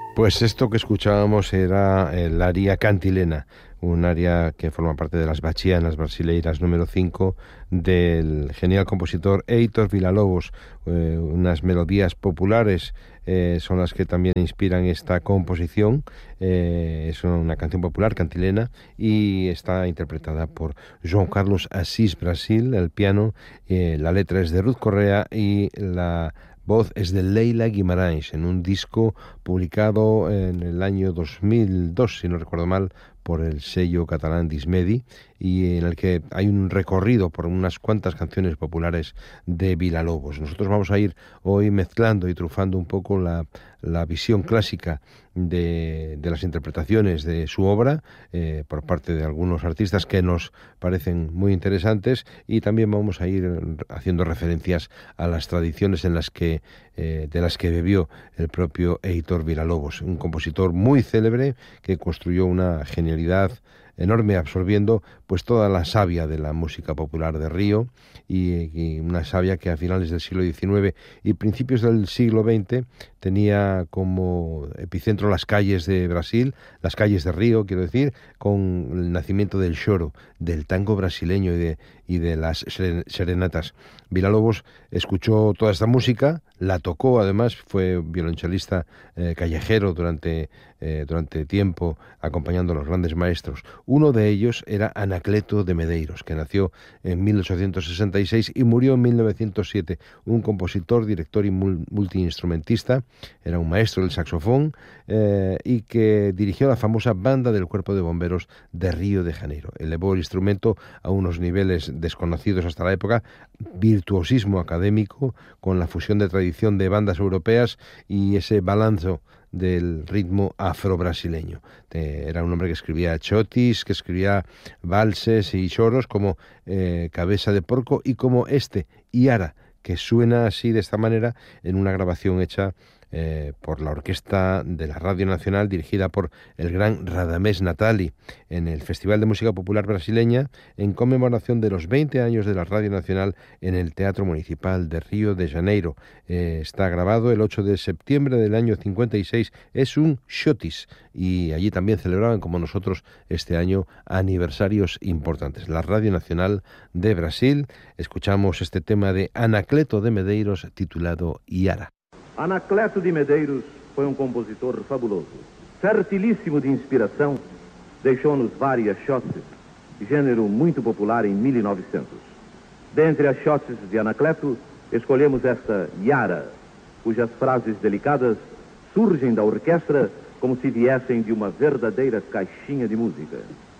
Pues esto que escuchábamos era el aria cantilena, un aria que forma parte de las bachianas brasileiras número 5 del genial compositor Heitor Villa-Lobos. Unas melodías populares son las que también inspiran esta composición. Es una canción popular cantilena y está interpretada por João Carlos Assis Brasil, el piano, la letra es de Ruth Correa y la voz es de Leila Guimarães, en un disco publicado en el año 2002, si no recuerdo mal, por el sello catalán Dismedi, y en el que hay un recorrido por unas cuantas canciones populares de Villa-Lobos. Nosotros vamos a ir hoy mezclando y trufando un poco la visión clásica de las interpretaciones de su obra por parte de algunos artistas que nos parecen muy interesantes, y también vamos a ir haciendo referencias a las tradiciones en las que de las que bebió el propio Heitor Villa-Lobos, un compositor muy célebre que construyó una genialidad enorme, absorbiendo pues toda la savia de la música popular de Río, y una savia que a finales del siglo XIX y principios del siglo XX tenía como epicentro las calles de Brasil, las calles de Río, quiero decir, con el nacimiento del choro, del tango brasileño y de las serenatas. Villa-Lobos escuchó toda esta música, la tocó, además fue violonchelista callejero durante tiempo, acompañando a los grandes maestros. Uno de ellos era Anacleto de Medeiros, que nació en 1866 y murió en 1907, un compositor, director y multiinstrumentista. Era un maestro del saxofón y que dirigió la famosa banda del Cuerpo de Bomberos de Río de Janeiro. Elevó el instrumento a unos niveles desconocidos hasta la época, virtuosismo académico con la fusión de tradición de bandas europeas y ese balanzo del ritmo afro-brasileño. Era un hombre que escribía chotis, que escribía valses y choros como Cabeza de Porco y como este, Iara, que suena así de esta manera en una grabación hecha por la orquesta de la Radio Nacional, dirigida por el gran Radamés Natali, en el Festival de Música Popular Brasileña, en conmemoración de los 20 años de la Radio Nacional en el Teatro Municipal de Río de Janeiro. Está grabado el 8 de septiembre del año 56, es un chotis, y allí también celebraban, como nosotros, este año aniversarios importantes. La Radio Nacional de Brasil, escuchamos este tema de Anacleto de Medeiros titulado Iara. Anacleto de Medeiros foi um compositor fabuloso. Fertilíssimo de inspiração, deixou-nos várias chotes, gênero muito popular em 1900. Dentre as chotes de Anacleto, escolhemos esta Iara, cujas frases delicadas surgem da orquestra como se viessem de uma verdadeira caixinha de música.